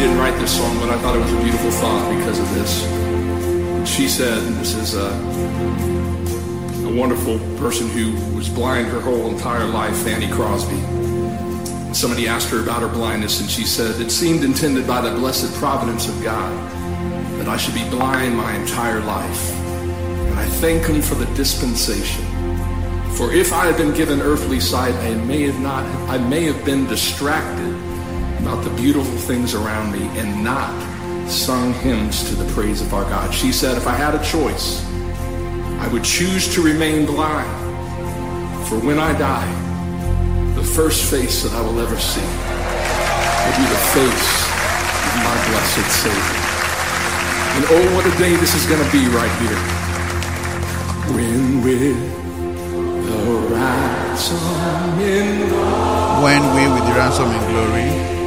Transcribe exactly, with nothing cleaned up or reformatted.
didn't write this song, but I thought it was a beautiful thought because of this. She said, and this is a, a wonderful person who was blind her whole entire life, Fanny Crosby. Somebody asked her about her blindness, and she said, it seemed intended by the blessed providence of God that I should be blind my entire life. And I thank him for the dispensation. For if I had been given earthly sight, I may have not, I may have been distracted about the beautiful things around me and not sung hymns to the praise of our God. She said, if I had a choice, I would choose to remain blind. For when I die, the first face that I will ever see will be the face of my blessed Savior. And oh, what a day this is going to be right here. When with the ransom in glory. When we with the ransom in glory